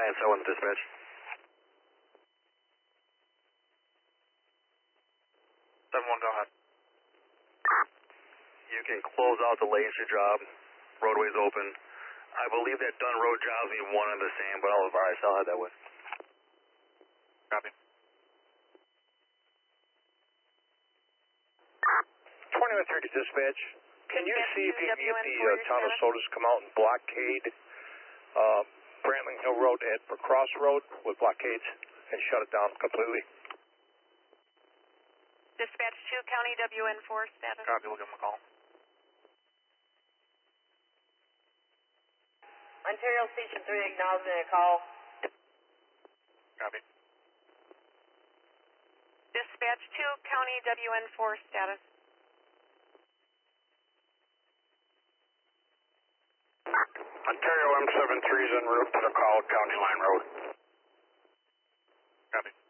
ISO in the dispatch. Go ahead. You can close out the Lane Street job. Roadway's open. I believe that Dunn Road jobs need one and the same, but I'll advise I'll head that way. Copy. 2130 dispatch. Can you see if you can get the town of Sodas come out and blockade Brantling Hill Road at Cross Road with blockades and shut it down completely? Dispatch 2, County WN4 status. Copy, we'll give them a call. Ontario Station 3 acknowledging a call. Copy. Dispatch 2, County WN4 status. Ontario M73 is en route to the call, County Line Road. Copy.